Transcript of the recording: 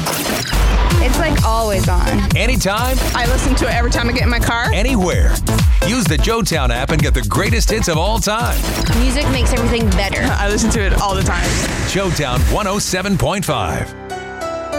It's like always on. Anytime, I listen to it every time I get in my car. anywhere. Use the Joetown app and get the greatest hits of all time. Music makes everything better. I listen to it all the time. Joetown 107.5.